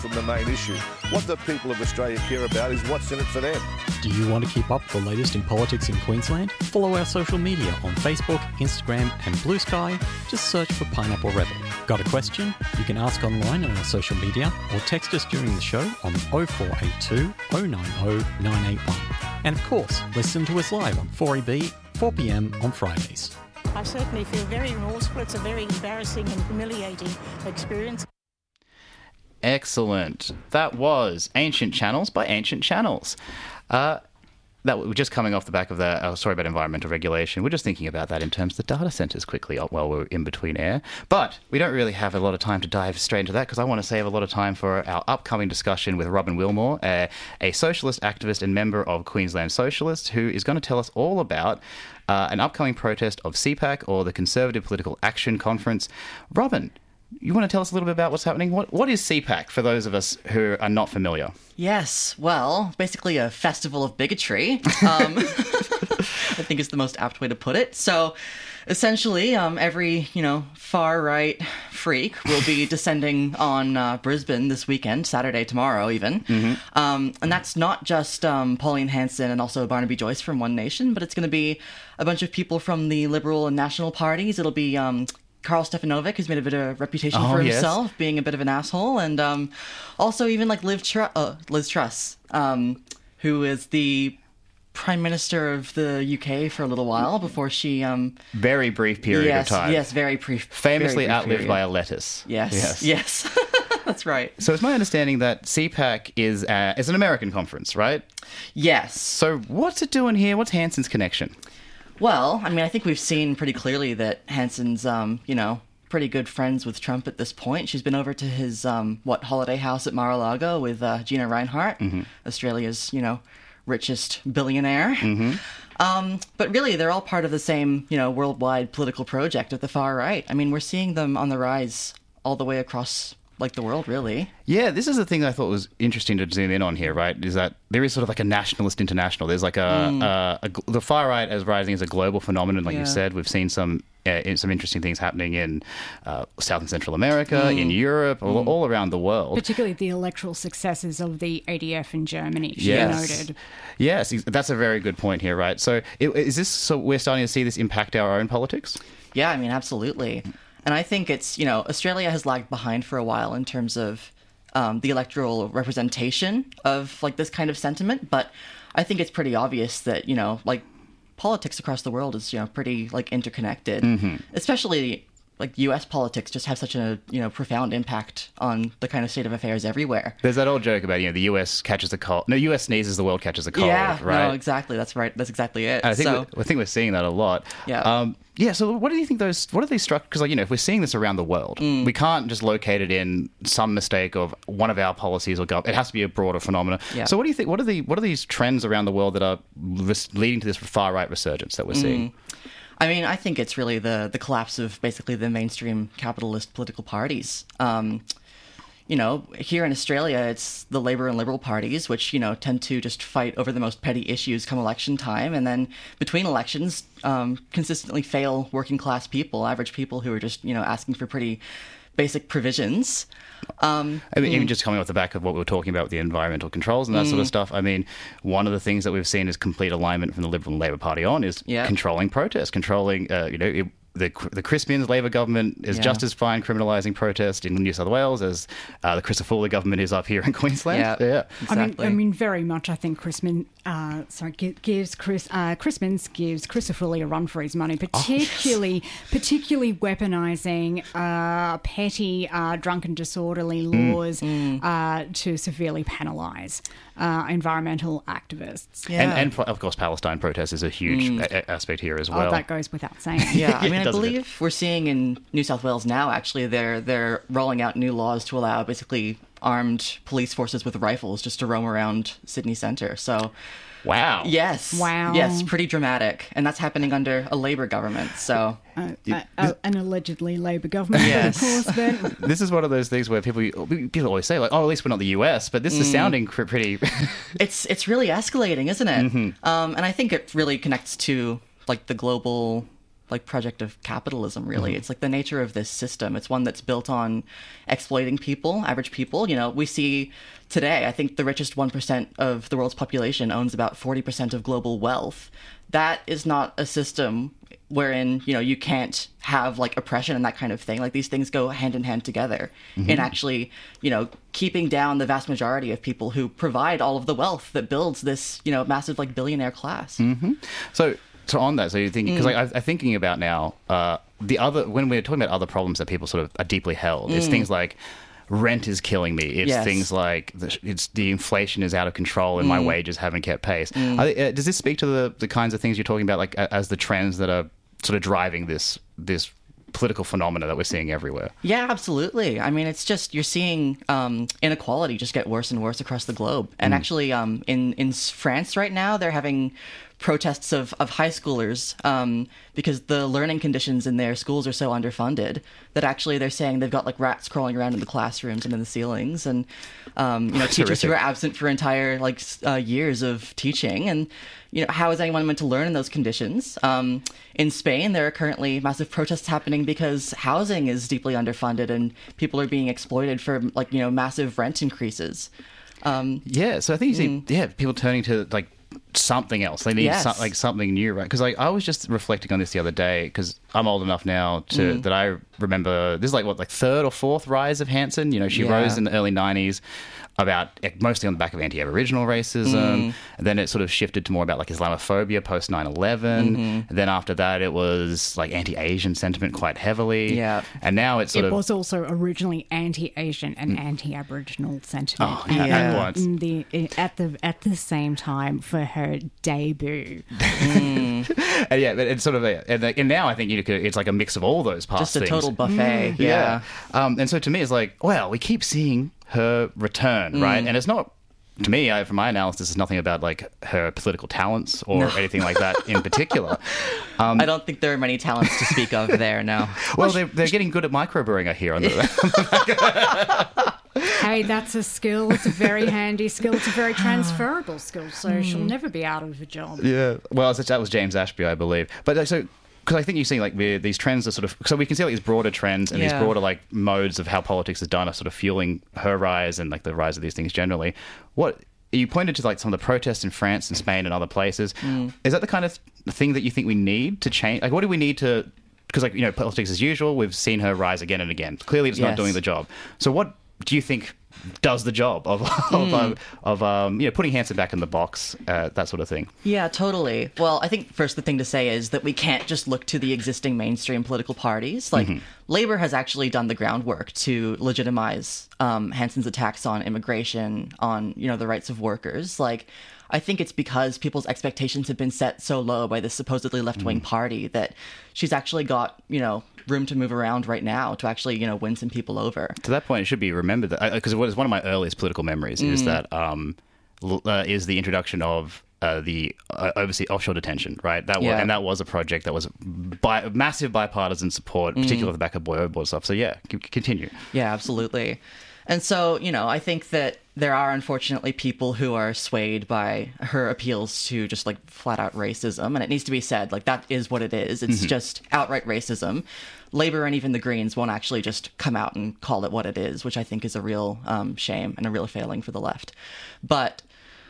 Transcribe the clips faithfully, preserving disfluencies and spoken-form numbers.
from the main issue. What the people of Australia care about is what's in it for them. Do you want to keep up with the latest in politics in Queensland? Follow our social media on Facebook, Instagram and Blue Sky. Just search for Pineapple Rebel. Got a question? You can ask online on our social media or text us during the show on oh four eight two, oh nine oh, nine eight one. And of course, listen to us live on four E B, four p m on Fridays. I certainly feel very remorseful. It's a very embarrassing and humiliating experience. Excellent. That was Ancient Channels by Ancient Channels. Uh, that we're just coming off the back of the oh, sorry about environmental regulation. We're just thinking about that in terms of the data centres quickly while we're in between air. But we don't really have a lot of time to dive straight into that because I want to save a lot of time for our upcoming discussion with Robin Wilmore, a, a socialist activist and member of Queensland Socialists, who is going to tell us all about uh, an upcoming protest of C PAC, or the Conservative Political Action Conference. Robin, you want to tell us a little bit about what's happening? What What is C PAC for those of us who are not familiar? Yes, well, basically a festival of bigotry, um, I think is the most apt way to put it. So essentially, um, every, you know, far-right freak will be descending on uh, Brisbane this weekend, Saturday, tomorrow even. Mm-hmm. Um, and that's not just um, Pauline Hanson and also Barnaby Joyce from One Nation, but it's going to be a bunch of people from the Liberal and National parties. It'll be Um, Karl Stefanovic, who's made a bit of a reputation oh, for yes. himself, being a bit of an asshole, and um, also even like Liv Tru- uh, Liz Truss, um, who is the Prime Minister of the U K for a little while before she... Um, very brief period yes, of time. Yes, very brief. Famously very brief outlived period. by a lettuce. Yes, yes. yes. That's right. So it's my understanding that C PAC is, uh, is an American conference, right? Yes. So what's it doing here? What's Hanson's connection? Well, I mean, I think we've seen pretty clearly that Hanson's, um, you know, pretty good friends with Trump at this point. She's been over to his, um, what, holiday house at Mar-a-Lago with uh, Gina Reinhardt, mm-hmm. Australia's, you know, richest billionaire. Mm-hmm. Um, but really, they're all part of the same, you know, worldwide political project at the far right. I mean, we're seeing them on the rise all the way across, like, the world, really. Yeah, this is the thing I thought was interesting to zoom in on here, right? Is that there is sort of like a nationalist international. There's like a, mm. a, a the far right as rising as a global phenomenon, like yeah. you said. We've seen some uh, some interesting things happening in uh, South and Central America, mm. in Europe, mm. all, all around the world. Particularly the electoral successes of the A D F in Germany, she yes. noted. Yes, that's a very good point here, right? So is this so we're starting to see this impact our own politics? Yeah, I mean, absolutely. And I think it's, you know, Australia has lagged behind for a while in terms of um, the electoral representation of, like, this kind of sentiment. But I think it's pretty obvious that, you know, like, politics across the world is, you know, pretty, like, interconnected. Mm-hmm. Especially, like, U S politics just have such a, you know, profound impact on the kind of state of affairs everywhere. There's that old joke about, you know, the U S catches a cold. No, U S sneezes, the world catches a cold, yeah, right? no, exactly. That's right. That's exactly it. And I think, so, I think we're seeing that a lot. Yeah. Um, yeah, so what do you think those, what are these struck? Because, like, you know, if we're seeing this around the world, mm. we can't just locate it in some mistake of one of our policies or government. It has to be a broader phenomenon. Yeah. So what do you think, what are the, what are these trends around the world that are res- leading to this far-right resurgence that we're seeing? Mm. I mean, I think it's really the, the collapse of basically the mainstream capitalist political parties. Um, you know, here in Australia, it's the Labor and Liberal parties, which, you know, tend to just fight over the most petty issues come election time. And then between elections, um, consistently fail working class people, average people who are just, you know, asking for pretty basic provisions. Um, I mean, mm. even just coming off the back of what we were talking about with the environmental controls and that mm. sort of stuff, I mean, one of the things that we've seen is complete alignment from the Liberal and Labor Party on is yeah. controlling protests, controlling, uh, you know, it, the the Chris Minns Labor government is yeah. just as fine criminalising protest in New South Wales as uh, the Christopher government is up here in Queensland. Yeah, yeah. exactly. I mean, I mean, very much. I think Chris Min, uh, sorry, gives Chris uh, Chris Minns gives Christopher a run for his money, particularly oh, yes. particularly weaponising uh, petty, uh, drunken, disorderly laws mm. uh, to severely penalise uh, environmental activists. Yeah. And, and of course, Palestine protest is a huge mm. a- aspect here as well. Oh, that goes without saying. Yeah, I mean, I believe we're seeing in New South Wales now, actually, they're they're rolling out new laws to allow basically armed police forces with rifles just to roam around Sydney Centre. So, wow. Yes. Wow. Yes, pretty dramatic. And that's happening under a Labor government, so... Uh, uh, uh, an allegedly Labor government, yes. of course, then. This is one of those things where people people always say, like, oh, at least we're not the U S, but this mm. is sounding pretty... it's it's really escalating, isn't it? Mm-hmm. Um, and I think it really connects to, like, the global... like project of capitalism, really. Mm-hmm. It's like the nature of this system. It's one that's built on exploiting people, average people. You know, we see today, I think the richest one percent of the world's population owns about forty percent of global wealth. That is not a system wherein, you know, you can't have like oppression and that kind of thing. Like these things go hand in hand together mm-hmm. in actually, you know, keeping down the vast majority of people who provide all of the wealth that builds this, you know, massive like billionaire class. Mm-hmm. So, so on that, so you're thinking, because mm. like, I'm thinking about now, uh, the other, when we're talking about other problems that people sort of are deeply held, mm. it's things like, rent is killing me. It's yes. things like the, it's the inflation is out of control and mm. my wages haven't kept pace. Mm. Are, uh, does this speak to the, the kinds of things you're talking about, like uh, as the trends that are sort of driving this this political phenomena that we're seeing everywhere? Yeah, absolutely. I mean, it's just you're seeing um, inequality just get worse and worse across the globe. And mm. actually, um, in in France right now, they're having protests of, of high schoolers um, because the learning conditions in their schools are so underfunded that actually they're saying they've got like rats crawling around in the classrooms and in the ceilings, and um, you know teachers who are absent for entire like uh, years of teaching. And you know, how is anyone meant to learn in those conditions? Um, in Spain, there are currently massive protests happening because housing is deeply underfunded and people are being exploited for like you know massive rent increases. Um, yeah, so I think you see mm. yeah people turning to like something else. They need yes. some, like something new, right? Because like I was just reflecting on this the other day because I'm old enough now to mm. that I remember this is like what like third or fourth rise of Hanson. You know, she yeah. rose in the early nineties about mostly on the back of anti-Aboriginal racism, mm. and then it sort of shifted to more about like Islamophobia post nine eleven, mm-hmm. and then after that it was like anti-Asian sentiment quite heavily, yeah. and now it's sort it of... It was also originally anti-Asian and mm. anti-Aboriginal sentiment oh, yeah, yeah. at once. In the, at, the, at the same time for her debut. mm. and yeah, but it's sort of... A, and, and now I think you could, it's like a mix of all those past Just a things. total buffet, mm. yeah. yeah. Um, and so to me it's like, well, we keep seeing her return, mm. right? And it's not, to me, I, from my analysis, it's nothing about like her political talents or no. anything like that in particular. Um, I don't think there are many talents to speak of there, no. Well, they're, they're getting good at microbrewing, I hear. On the Hey, that's a skill. It's a very handy skill. It's a very transferable skill, so mm. she'll never be out of a job. Yeah. Well, that was James Ashby, I believe. But uh, so... Because I think you see like the, these trends are sort of... So we can see like these broader trends and yeah. these broader like modes of how politics is done are sort of fueling her rise and like the rise of these things generally. What... You pointed to like some of the protests in France and Spain and other places. Mm. Is that the kind of thing that you think we need to change? Like what do we need to... Because like, you know, politics as usual, we've seen her rise again and again. Clearly it's yes. not doing the job. So what do you think does the job of, mm. of, um, of um, you know, putting Hanson back in the box, uh, that sort of thing? Yeah, totally. Well, I think first the thing to say is that we can't just look to the existing mainstream political parties. Like, mm-hmm. Labour has actually done the groundwork to legitimize um, Hanson's attacks on immigration, on, you know, the rights of workers. Like, I think it's because people's expectations have been set so low by this supposedly left-wing mm. party that she's actually got, you know, room to move around right now to actually, you know, win some people over. To that point, it should be remembered that, because what is one of my earliest political memories mm. is that um, uh, is the introduction of uh, the uh, overseas offshore detention, right? That was, yeah. and that was a project that was by massive bipartisan support, mm. particularly off the back of Boy Board stuff. So yeah, c- continue. Yeah, absolutely. And so, you know, I think that there are unfortunately people who are swayed by her appeals to just like flat out racism. And it needs to be said, like, that is what it is. It's mm-hmm. just outright racism. Labour and even the Greens won't actually just come out and call it what it is, which I think is a real um, shame and a real failing for the left. But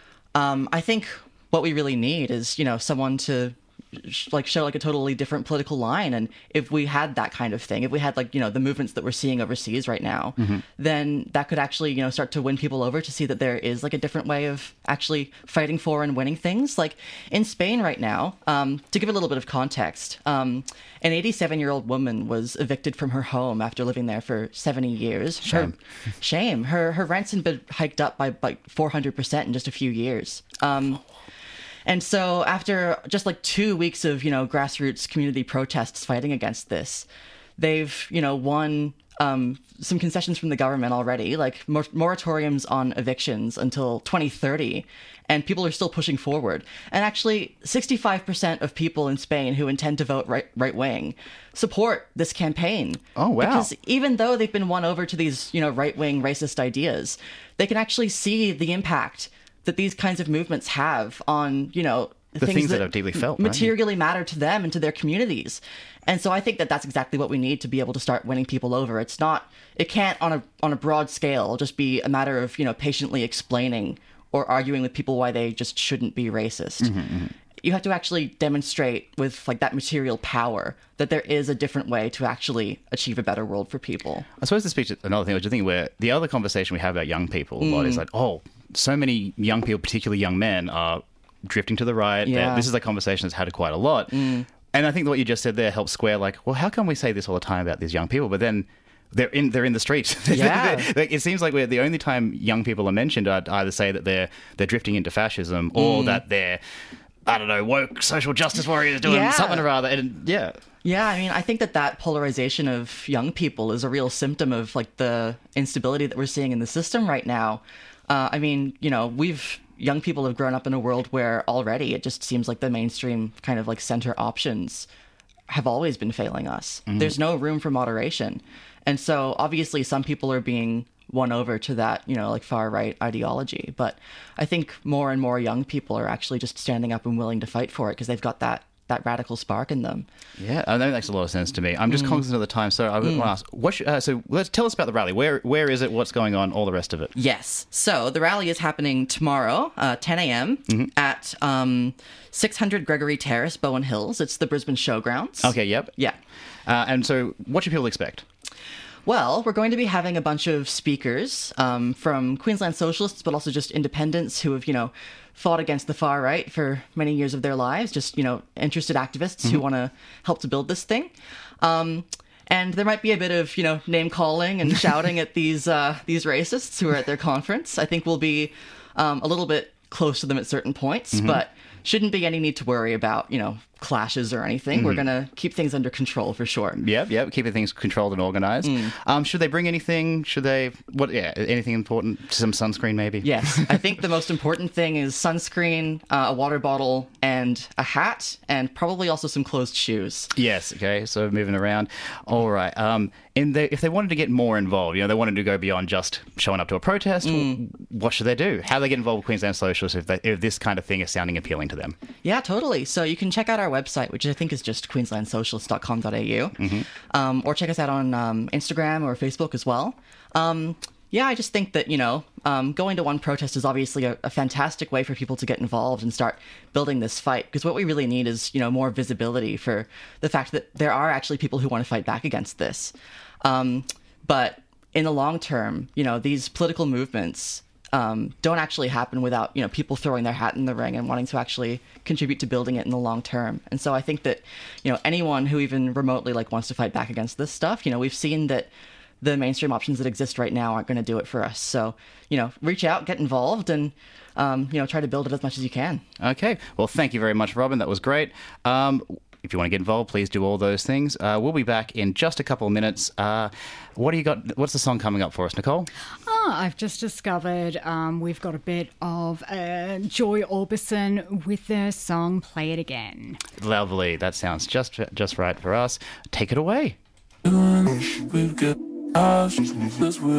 um, I think what we really need is, you know, someone to like show like a totally different political line. And if we had that kind of thing, if we had like, you know, the movements that we're seeing overseas right now, mm-hmm. then that could actually, you know, start to win people over to see that there is like a different way of actually fighting for and winning things. Like in Spain right now, um, to give a little bit of context, um, an eighty-seven year old woman was evicted from her home after living there for seventy years. Shame. Her, shame. Her, her rents had been hiked up by like four hundred percent in just a few years. Um, And so after just like two weeks of, you know, grassroots community protests fighting against this, they've, you know, won um, some concessions from the government already, like mor- moratoriums on evictions until twenty thirty. And people are still pushing forward. And actually, sixty-five percent of people in Spain who intend to vote right, right wing support this campaign. Oh, wow. Because even though they've been won over to these, you know, right wing racist ideas, they can actually see the impact that these kinds of movements have on, you know, The things that are deeply felt, right? materially matter to them and to their communities. And so I think that that's exactly what we need to be able to start winning people over. It's not, it can't on a on a broad scale just be a matter of, you know, patiently explaining or arguing with people why they just shouldn't be racist. Mm-hmm, mm-hmm. You have to actually demonstrate with like that material power that there is a different way to actually achieve a better world for people. I suppose this speaks to another thing, which I think where the other conversation we have about young people a lot is like, oh, so many young people, particularly young men, are drifting to the right. Yeah. This is a conversation that's had quite a lot. Mm. And I think what you just said there helps square, like, well, how can we say this all the time about these young people? But then they're in they're in the streets. Yeah. It seems like we're the only time young people are mentioned, I'd either say that they're they're drifting into fascism or mm. that they're, I don't know, woke social justice warriors doing yeah. something or other. And yeah. Yeah, I mean, I think that that polarization of young people is a real symptom of like the instability that we're seeing in the system right now. Uh, I mean, you know, we've young people have grown up in a world where already it just seems like the mainstream kind of like center options have always been failing us. Mm-hmm. There's no room for moderation. And so obviously some people are being won over to that, you know, like far right ideology. But I think more and more young people are actually just standing up and willing to fight for it because they've got that that radical spark in them. Yeah, I know that makes a lot of sense to me. I'm just mm. cognizant of the time, so I mm. want to ask, what should, uh, so let's tell us about the rally. Where Where is it? What's going on? All the rest of it. Yes. So the rally is happening tomorrow, uh, ten a.m. Mm-hmm. at um, six hundred Gregory Terrace, Bowen Hills. It's the Brisbane Showgrounds. Okay, yep. Yeah. Uh, and so what should people expect? Well, we're going to be having a bunch of speakers um, from Queensland socialists, but also just independents who have, you know, fought against the far right for many years of their lives, just, you know, interested activists mm-hmm. who want to help to build this thing. Um, and there might be a bit of, you know, name calling and shouting at these uh, these racists who are at their conference. I think we'll be um, a little bit close to them at certain points, mm-hmm. but shouldn't be any need to worry about, you know, clashes or anything. Mm-hmm. We're going to keep things under control for sure. Yep, yep, keeping things controlled and organized. Mm. Um, should they bring anything? Should they, what, yeah, anything important? Some sunscreen maybe? Yes, I think the most important thing is sunscreen, uh, a water bottle, and a hat, and probably also some closed shoes. Yes, okay, so moving around. All right. Um, in the, if they wanted to get more involved, you know, they wanted to go beyond just showing up to a protest, mm. what should they do? How do they get involved with Queensland Socialists if, they, if this kind of thing is sounding appealing to them? Yeah, totally. So you can check out our website, which I think is just queensland socialist dot com dot a u, mm-hmm. um, or check us out on um, Instagram or Facebook as well. Um, yeah, I just think that, you know, um, going to one protest is obviously a, a fantastic way for people to get involved and start building this fight, because what we really need is, you know, more visibility for the fact that there are actually people who want to fight back against this. Um, but in the long term, you know, these political movements Um, don't actually happen without, you know, people throwing their hat in the ring and wanting to actually contribute to building it in the long term. And so I think that, you know, anyone who even remotely like wants to fight back against this stuff, you know, we've seen that the mainstream options that exist right now aren't going to do it for us. So, you know, reach out, get involved, and, um, you know, try to build it as much as you can. Okay. Well, thank you very much, Robin. That was great. Um, If you want to get involved, please do all those things. Uh, we'll be back in just a couple of minutes. Uh, what do you got? What's the song coming up for us, Nicole? Oh, I've just discovered um, we've got a bit of uh, Joy Orbison with the song Play It Again. Lovely. That sounds just just right for us. Take it away. We've got options.